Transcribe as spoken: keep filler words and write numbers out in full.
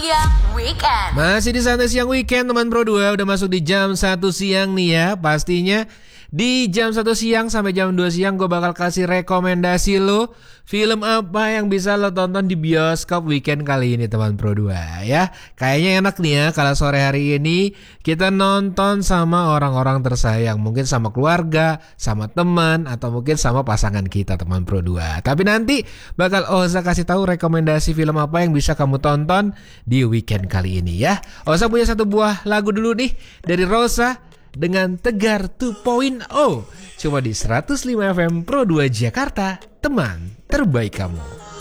Siang Weekend. Masih di Santai Siang Weekend teman Pro dua. Udah masuk di jam satu siang nih ya. Pastinya di jam satu siang sampai jam dua siang gue bakal kasih rekomendasi lo film apa yang bisa lo tonton di bioskop weekend kali ini teman Pro dua ya. Kayaknya enak nih ya kalau sore hari ini kita nonton sama orang-orang tersayang. Mungkin sama keluarga, sama teman, atau mungkin sama pasangan kita teman Pro dua. Tapi nanti bakal Oza kasih tahu rekomendasi film apa yang bisa kamu tonton di weekend kali ini ya. Oza punya satu buah lagu dulu nih dari Rosa dengan Tegar dua titik nol. Cuma di seratus lima F M Pro dua Jakarta, teman terbaik kamu.